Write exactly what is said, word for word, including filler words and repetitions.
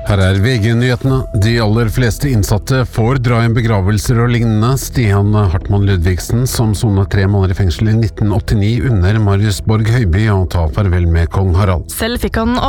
Her er V G-nyhetene. De aller fleste innsatte får dra i begravelser og lignende. Stian Hartmann Ludvigsen, som sonet tre måneder i fengsel i nitten åttini under Marius Borg Høiby, og tar farvel med kong Harald. Selv fikk han